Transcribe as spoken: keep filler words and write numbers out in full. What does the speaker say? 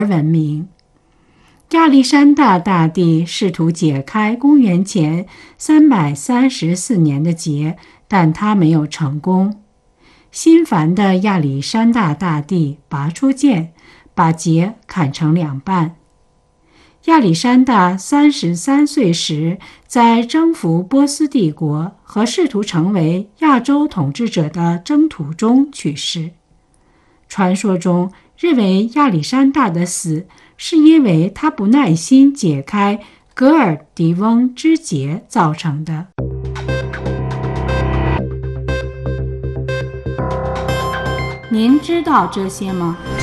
闻名。亚历山大大帝试图解开公元前三百三十四年的结，但他没有成功。心烦的亚历山大大帝拔出剑，把结砍成两半。亚历山大三十三岁时，在征服波斯帝国和试图成为亚洲统治者的征途中去世。传说中认为亚历山大的死是因为他不耐心解开格尔迪翁之结造成的。您知道这些吗？